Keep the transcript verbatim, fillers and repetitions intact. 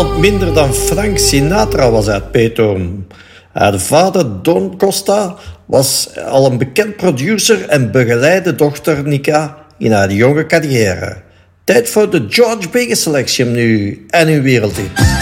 niemand minder dan Frank Sinatra was uit Peetoom. Haar vader Don Costa was al een bekend producer en begeleidde dochter Nika in haar jonge carrière. Tijd voor de George Baker Selection nu en uw wereldhit.